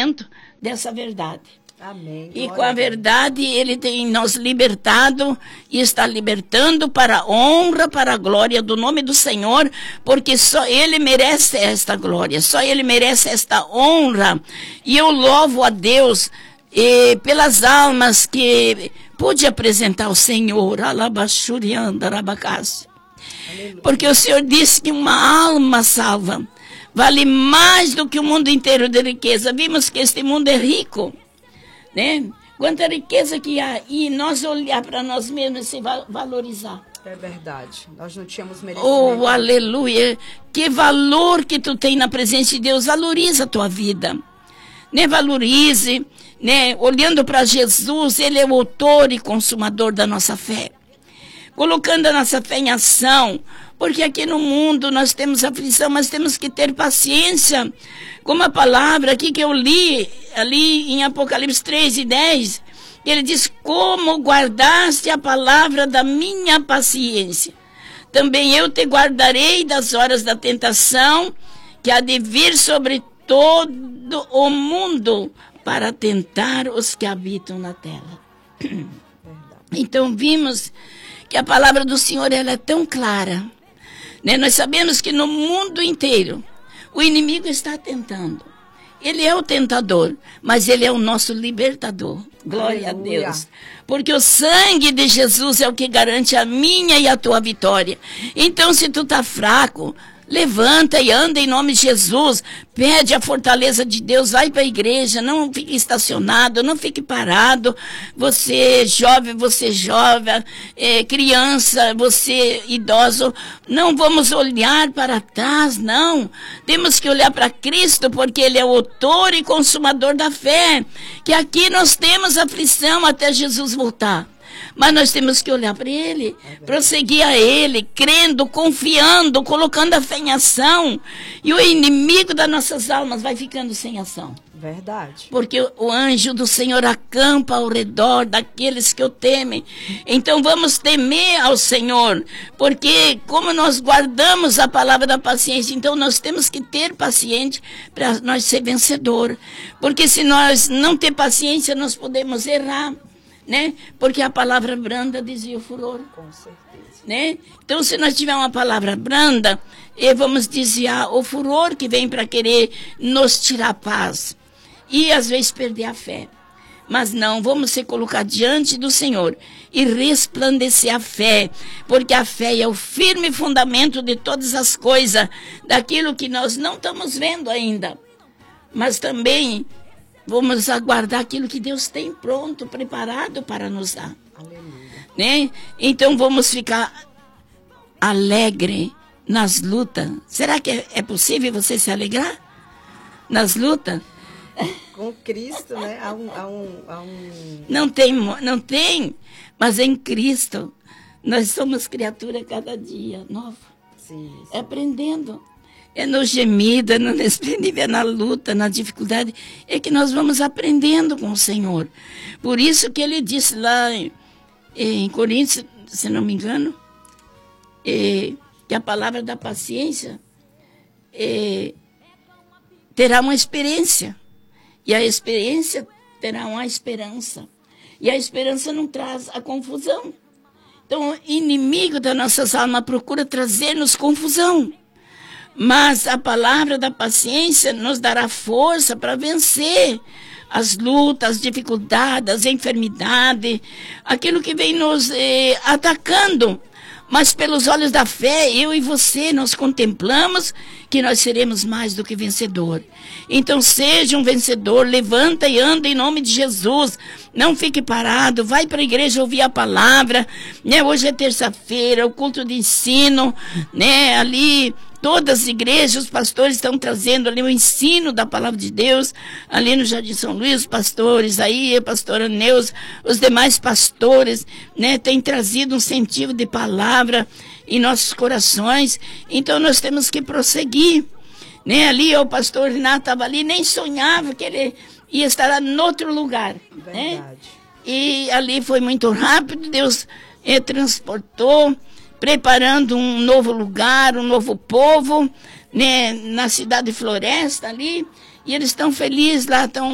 conhecimento dessa verdade. Amém. E com a verdade Ele tem nos libertado e está libertando para a honra, para a glória do nome do Senhor, porque só Ele merece esta glória, só Ele merece esta honra. E eu louvo a Deus pelas almas que pude apresentar ao Senhor, porque o Senhor disse que uma alma salva vale mais do que o mundo inteiro de riqueza. Vimos que este mundo é rico, né? Quanta riqueza que há, e nós olhar para nós mesmos e se valorizar. É verdade, nós não tínhamos merecimento. Oh, aleluia, que valor que tu tem na presença de Deus. Valoriza a tua vida, né? Valorize, né? Olhando para Jesus, Ele é o autor e consumador da nossa fé, colocando a nossa fé em ação, porque aqui no mundo nós temos aflição, mas temos que ter paciência. Como a palavra aqui que eu li, ali em Apocalipse 3:10, ele diz: como guardaste a palavra da minha paciência, também eu te guardarei das horas da tentação, que há de vir sobre todo o mundo, para tentar os que habitam na terra. Então vimos que a palavra do Senhor, ela é tão clara, né? Nós sabemos que no mundo inteiro o inimigo está tentando. Ele é o tentador, mas Ele é o nosso libertador. Glória Aleluia. A Deus. Porque o sangue de Jesus é o que garante a minha e a tua vitória. Então, se tu está fraco, levanta e anda em nome de Jesus. Pede a fortaleza de Deus, vai para a igreja, não fique estacionado, não fique parado. Você jovem, criança, você idoso, não vamos olhar para trás, não. Temos que olhar para Cristo, porque Ele é o autor e consumador da fé. Que aqui nós temos aflição até Jesus voltar. Mas nós temos que olhar para Ele, prosseguir a Ele, crendo, confiando, colocando a fé em ação. E o inimigo das nossas almas vai ficando sem ação. Verdade. Porque o anjo do Senhor acampa ao redor daqueles que o temem. Então vamos temer ao Senhor, porque como nós guardamos a palavra da paciência, então nós temos que ter paciência para nós ser vencedor. Porque se nós não ter paciência, nós podemos errar, né? Porque a palavra branda desvia o furor. Com certeza. Né? Então, se nós tivermos uma palavra branda, vamos desviar o furor que vem para querer nos tirar a paz. E às vezes perder a fé. Mas não, vamos se colocar diante do Senhor e resplandecer a fé, porque a fé é o firme fundamento de todas as coisas, daquilo que nós não estamos vendo ainda. Mas também vamos aguardar aquilo que Deus tem pronto, preparado para nos dar. Aleluia. Né? Então vamos ficar alegre nas lutas. Será que é possível você se alegrar nas lutas? Com Cristo, né? Não tem, mas em Cristo nós somos criatura cada dia nova. Sim. É aprendendo. É no gemido, é no desprendível, é na luta, na dificuldade, é que nós vamos aprendendo com o Senhor. Por isso que Ele disse lá em Coríntios, se não me engano, que a palavra da paciência terá uma experiência. E a experiência terá uma esperança. E a esperança não traz a confusão. Então, o inimigo das nossas almas procura trazer-nos confusão. Mas a palavra da paciência nos dará força para vencer as lutas, as dificuldades, as enfermidades, aquilo que vem nos atacando. Mas pelos olhos da fé, eu e você, nós contemplamos que nós seremos mais do que vencedor. Então seja um vencedor, levanta e anda em nome de Jesus. Não fique parado, vai para a igreja ouvir a palavra, né? Hoje é terça-feira, o culto de ensino, né? Ali todas as igrejas, os pastores estão trazendo ali o ensino da palavra de Deus. Ali no Jardim São Luís, os pastores aí, a pastora Neuza, os demais pastores, né, têm trazido um sentido de palavra em nossos corações. Então nós temos que prosseguir. Né? Ali o pastor Renato estava ali, nem sonhava que ele ia estar lá em outro lugar. Verdade. Né? E ali foi muito rápido, Deus transportou, preparando um novo lugar, um novo povo, né, na cidade de Floresta ali, e eles estão felizes lá, estão